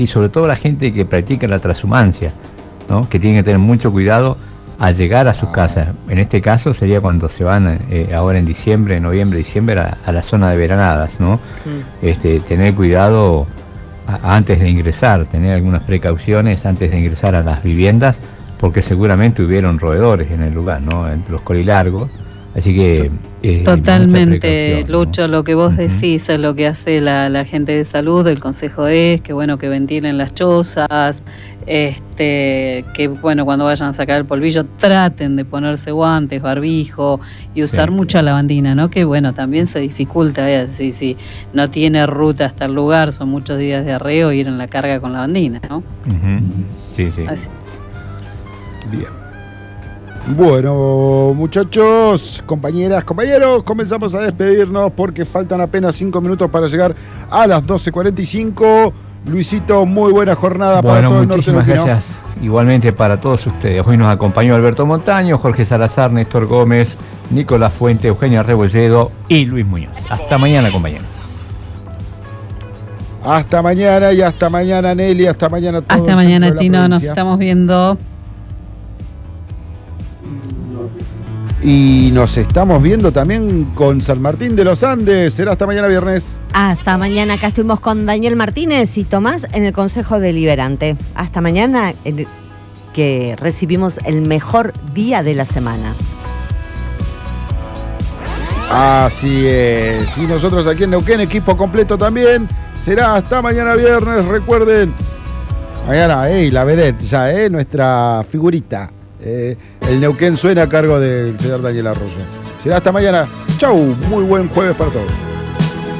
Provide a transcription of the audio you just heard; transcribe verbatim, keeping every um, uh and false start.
y sobre todo la gente que practica la transhumancia, ¿no? Que tiene que tener mucho cuidado al llegar a sus casas. En este caso sería cuando se van eh, ahora en diciembre, noviembre, diciembre a, a la zona de Veranadas, ¿no? Mm. Este, tener cuidado a, antes de ingresar, tener algunas precauciones antes de ingresar a las viviendas, porque seguramente hubieron roedores en el lugar, ¿no? Entre los colilargos. Así que eh, totalmente, Lucho, ¿no? Lo que vos decís uh-huh. es lo que hace la, la gente de salud, el consejo es que bueno, que ventilen las chozas, este, que bueno, cuando vayan a sacar el polvillo traten de ponerse guantes, barbijo y usar sí. mucha lavandina, ¿no? Que bueno, también se dificulta, ¿eh? si, si no tiene ruta hasta el lugar, son muchos días de arreo, ir en la carga con lavandina, ¿no? Uh-huh. Sí, sí. Así. Bien. Bueno, muchachos, compañeras, compañeros, comenzamos a despedirnos porque faltan apenas cinco minutos para llegar a las doce cuarenta y cinco. Luisito, muy buena jornada bueno, para todo el norte. Muchísimas gracias. Igualmente para todos ustedes. Hoy nos acompañó Alberto Montaño, Jorge Salazar, Néstor Gómez, Nicolás Fuente, Eugenia Rebolledo y Luis Muñoz. Hasta mañana, compañeros. Hasta mañana y hasta mañana, Nelly. Hasta mañana todos. Hasta mañana, Chino. Nos estamos viendo. Y nos estamos viendo también con San Martín de los Andes. Será hasta mañana viernes. Hasta mañana. Acá estuvimos con Daniel Martínez y Tomás en el Consejo Deliberante. Hasta mañana, que recibimos el mejor día de la semana. Así es. Y nosotros aquí en Neuquén, equipo completo también. Será hasta mañana viernes. Recuerden, mañana, eh, la vedette ya, eh, nuestra figurita. Eh, el Neuquén suena a cargo del señor Daniel Arroyo. Será hasta mañana. Chau, muy buen jueves para todos.